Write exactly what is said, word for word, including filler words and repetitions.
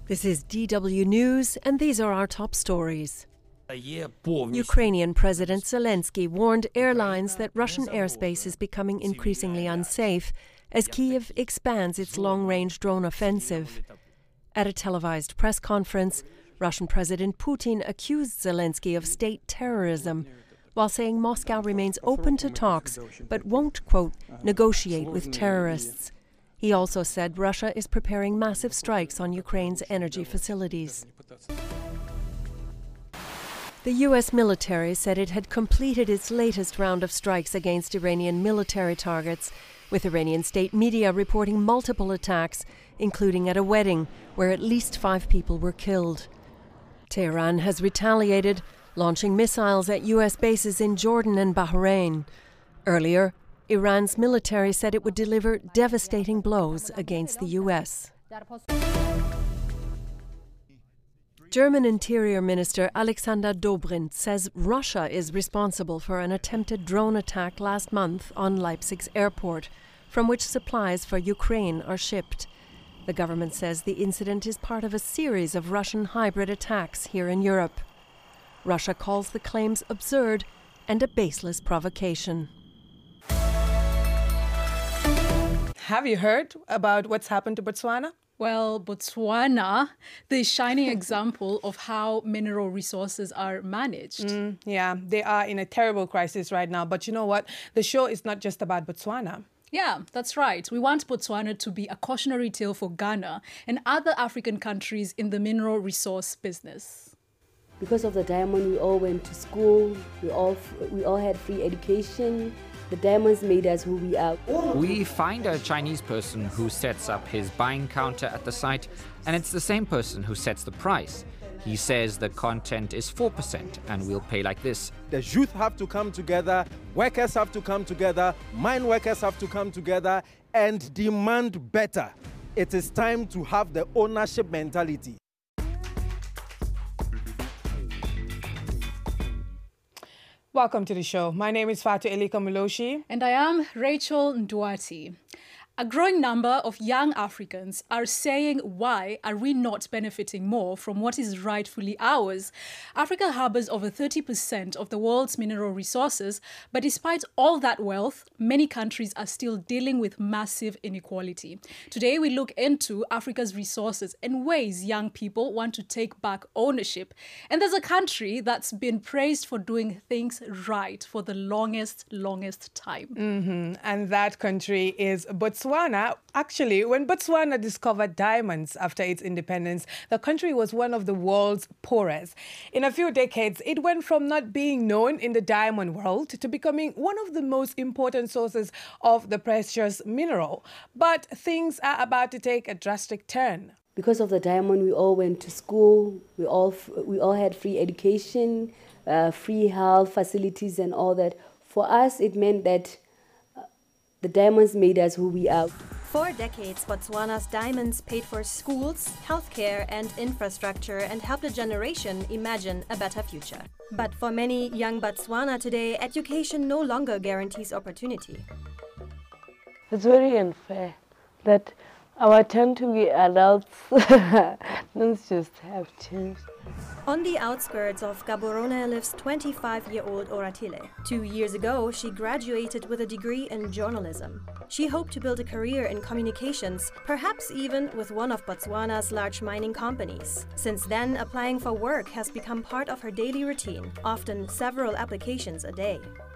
This is D W News, and these are our top stories. Ukrainian President Zelensky warned airlines that Russian airspace is becoming increasingly unsafe as Kyiv expands its long-range drone offensive. At a televised press conference, Russian President Putin accused Zelensky of state terrorism, while saying Moscow remains open to talks but won't, quote, negotiate with terrorists. He also said Russia is preparing massive strikes on Ukraine's energy facilities. The U S military said it had completed its latest round of strikes against Iranian military targets, with Iranian state media reporting multiple attacks, including at a wedding where at least five people were killed. Tehran has retaliated, launching missiles at U S bases in Jordan and Bahrain. Earlier, Iran's military said it would deliver devastating blows against the U S. German Interior Minister Alexander Dobrindt says Russia is responsible for an attempted drone attack last month on Leipzig's airport, from which supplies for Ukraine are shipped. The government says the incident is part of a series of Russian hybrid attacks here in Europe. Russia calls the claims absurd and a baseless provocation. Have you heard about what's happened to Botswana? Well, Botswana, the shining example of how mineral resources are managed. Mm, yeah, they are in a terrible crisis right now. But you know what? The show is not just about Botswana. Yeah, that's right. We want Botswana to be a cautionary tale for Ghana and other African countries in the mineral resource business. Because of the diamond, we all went to school, we all, we all had free education. The diamonds made us who we are. We find a Chinese person who sets up his buying counter at the site, and it's the same person who sets the price. He says the content is four percent and we'll pay like this. The youth have to come together, workers have to come together, mine workers have to come together and demand better. It is time to have the ownership mentality. Welcome to the show. My name is Fatu Elika Muloshi. And I am Rachel Nduati. A growing number of young Africans are saying, why are we not benefiting more from what is rightfully ours? Africa harbors over thirty percent of the world's mineral resources, but despite all that wealth, many countries are still dealing with massive inequality. Today, we look into Africa's resources and ways young people want to take back ownership. And there's a country that's been praised for doing things right for the longest, longest time. Mm-hmm. And that country is Botswana. Botswana, actually, when Botswana discovered diamonds after its independence, the country was one of the world's poorest. In a few decades, it went from not being known in the diamond world to becoming one of the most important sources of the precious mineral. But things are about to take a drastic turn. Because of the diamond, we all went to school, we all, we all had free education, uh, free health facilities and all that. For us, it meant that the diamonds made us who we are. For decades, Botswana's diamonds paid for schools, healthcare, and infrastructure and helped a generation imagine a better future. But for many young Botswana today, education no longer guarantees opportunity. It's very unfair that our turn to be adults don't just have changed. On the outskirts of Gaborone lives twenty-five-year-old Oratile. Two years ago, she graduated with a degree in journalism. She hoped to build a career in communications, perhaps even with one of Botswana's large mining companies. Since then, applying for work has become part of her daily routine, often several applications a day.